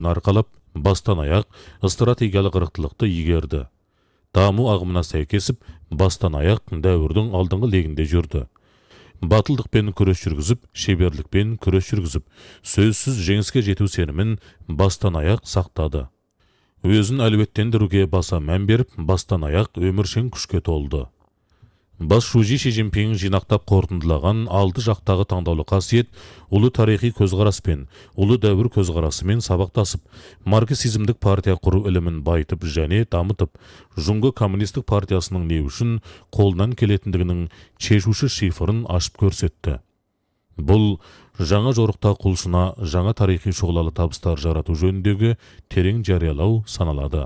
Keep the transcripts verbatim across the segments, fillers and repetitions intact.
арқалап, бастан аяқ стратегиялық ырықтылықты игерді. Даму ағымына сәйкесіп, бастан аяқ дәуірдің алдыңғы легінде жүрді. Батылдықпен күрес жүргізіп, шеберлікпен күрес жүргізіп, сөзсіз жеңіске жету сенімін бастан аяқ сақтады. Өзін әлеуеттендіруге баса мән беріп, бастан аяқ өміршең күшке толды. Бас шужи Ши Цзиньпин жинақтап қорытындылаған алты жақтағы таңдаулы қасиет ұлы тарихи көзқараспен, ұлы дәуір көзқарасымен сабақтасып, марксизмдік партия құру ілімін байытып және дамытып, Жұңғы коммунистік партиясының не үшін қолынан келетіндігінің шешуші шифрын ашып көрсетті. Бұл жаңа жорықта құлшына жаңа тарихи шұғылалы табыстар жарату жөніндегі терең жариялау саналады.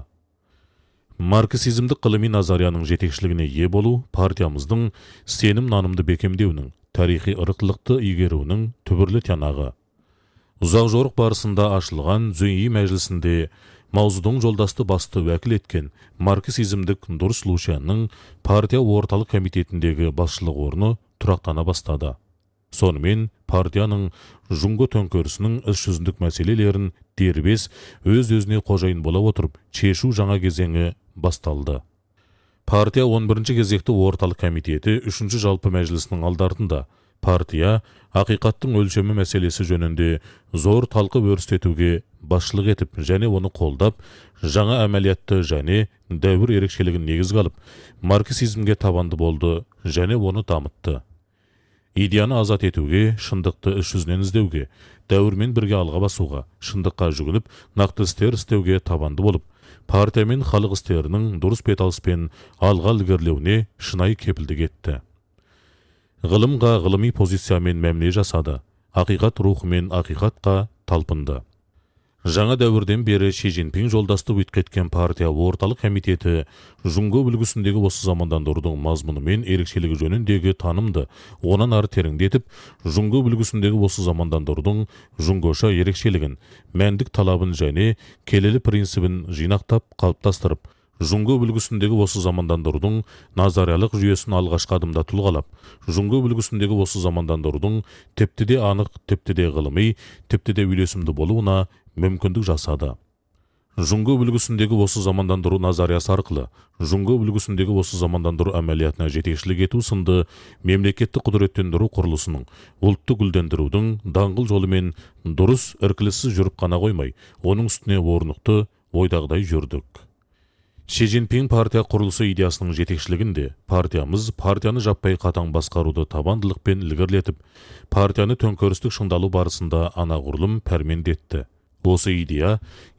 Марксизмдік ғылыми назарияның жетекшілігіне ие болу партиямыздың сенім нанымды бекемдеуінің, тарихи ырықтылықты игеруінің түбірлі тиянағы. Ұзақ жорық барысында ашылған Зүйи мәжілісінде Маузудың жолдасты басты уәкіл еткен марксизмдік дұрыс Лушянның партия орталық комитетіндегі басшылық орны тұрақтана бастады. Сонымен партияның Жұңғы төңкерісінің іс жүзіндік мәселелерін дербес өз-өзіне қожайын бола отырып шешу жаңа кезеңі басталды. Партия он бірінші кезекті орталық комитеті үшінші жалпы мәжілісінің алдартында партия ақиқаттың өлшемі мәселесі жөнінде зор талқы өрістетуге басшылық етіп және оны қолдап, жаңа әмәлиятты және дәуір ерекшелігін негізге алып, марксизмге табанды болды және оны дамытты. Идеяны азат етуге, шындықты іс жүзінен іздеуге, дәуірмен бірге алға басуға, шындыққа жүгініп, нақты істер істеуге табанды болып, партия мен халық істерінің дұрыс беталыспен алға ілгерілеуіне шынайы кепілдік етті. Ғылымға ғылыми позициямен мәміле жасады, ақиқат рухымен ақиқатқа талпынды. Жаңа дәуірден бері Ши Цзиньпин жолдасты өткеткен партия орталық комитеті Жұңғы үлгісіндегі осы замандандырудың мазмұны мен ерекшелігі жөніндегі танымды онан ары тереңдетіп, Жұңғы үлгісіндегі осы замандандырудың жұңғыша ерекшелігін, мәндік талабын және келелі принципін жинақтап қалыптастырып, Жұңғы үлгісіндегі осы замандандырудың назариялық жүйесін алғашқы адымда тұлғалап, Жұңғы үлгісіндегі осы замандандырудың тіпті де анық, тіпті де ғылыми, тіпті де үйлесімді болуына мүмкіндік жасады. Жұңғы үлгісіндегі осы замандандыру назариясы арқылы Жұңғы үлгісіндегі осы замандандыру әмәлиятына жетекшілік ету сынды мемлекеттік құдіреттендіру құрылысының ұлтты гүлдендірудің даңғыл жолымен дұрыс іркіліссіз жүріп қана қоймай, оның үстіне орнықты ойдағыдай жүрдік. Ши Цзиньпин партия құрылысы идеясының жетекшілігінде партиямыз партияны жаппай қатаң басқаруды табандылықпен ілгерілетіп, партияны төңкерістік шыңдалу барысында анағұрлым пәрмендетті. Осы идея